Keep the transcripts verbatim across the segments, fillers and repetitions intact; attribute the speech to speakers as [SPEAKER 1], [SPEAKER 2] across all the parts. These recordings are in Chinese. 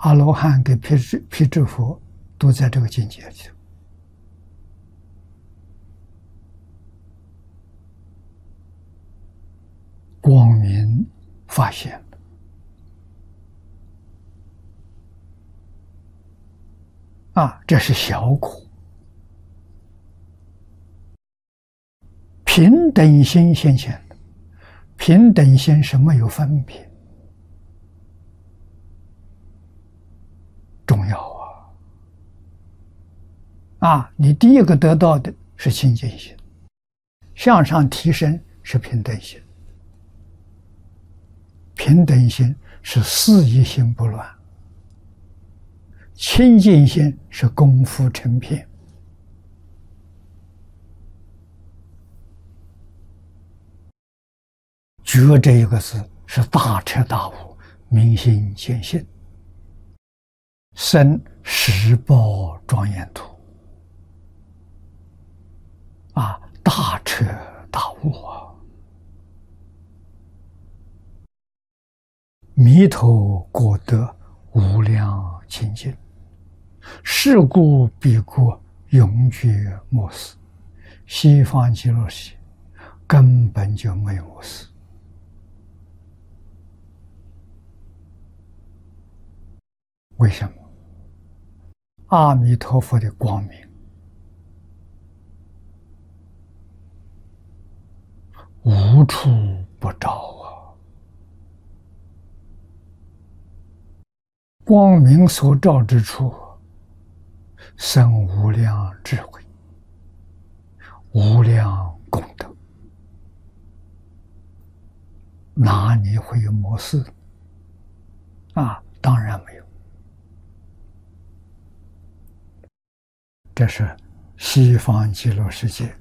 [SPEAKER 1] 阿罗汉跟辟支辟支佛都在这个境界里头。光明发现了啊，这是小苦。平等心现前的，平等心是没有分别，重要啊！啊，你第一个得到的是清净心，向上提升是平等心。平等心是事一心不乱，清净心是功夫成片。觉这一个字是大彻大悟，明心见性，生十报庄严土啊，大彻大悟啊！弥陀果得无量清净，是故彼国永绝末世。西方极乐世界根本就没有末世。为什么？阿弥陀佛的光明无处不照啊！光明所照之处，生无量智慧，无量功德，哪里会有末世啊？当然没有。这是西方极乐世界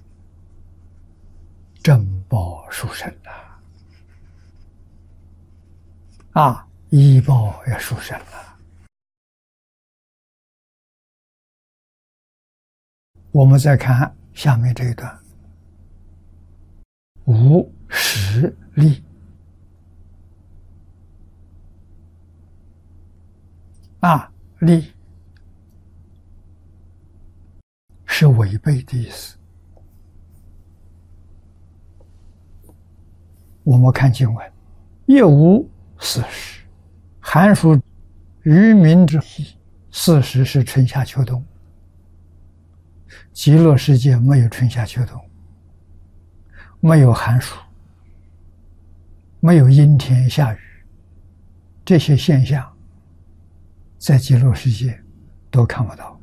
[SPEAKER 1] 正报殊胜了啊，依报也殊胜了。我们再看下面这一段：无实力啊，力是违背的意思。我们看经文，亦无四时。寒暑渔民之意，四时是春夏秋冬。极乐世界没有春夏秋冬，没有寒暑，没有阴天下雨，这些现象在极乐世界都看不到。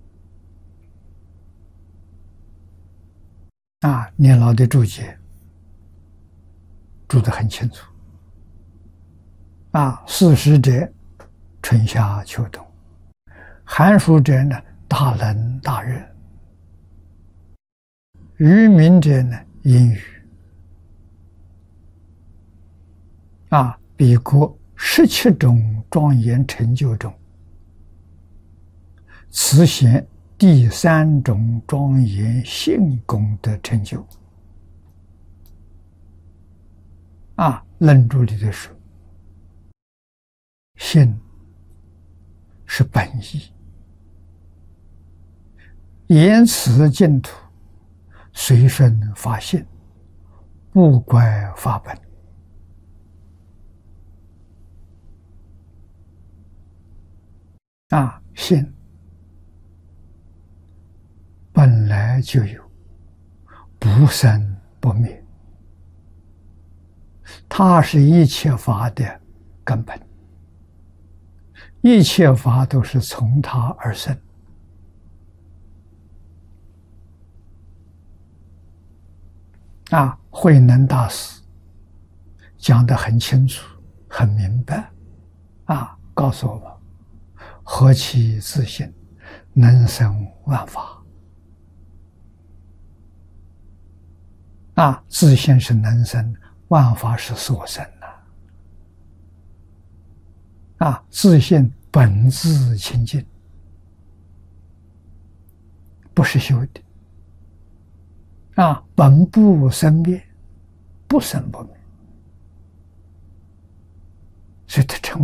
[SPEAKER 1] 啊，念老的注解注得很清楚。啊，四时者，春夏秋冬；寒暑者呢，大冷大热；渔民者呢，阴雨。啊，彼国十七种庄严成就中，此显第三种庄严性功德成就。啊，论著里头说，性是本意，言辞净土，随顺法性，不怪法本。啊，性本来就有，不生不灭，它是一切法的根本，一切法都是从它而生。啊，慧能大师讲得很清楚很明白。啊，告诉我们，何其自性，能生万法。啊，自性是能生，万法是所生的。啊，自性本自清净，不是修的。啊，本不生灭，不生不灭，所以它成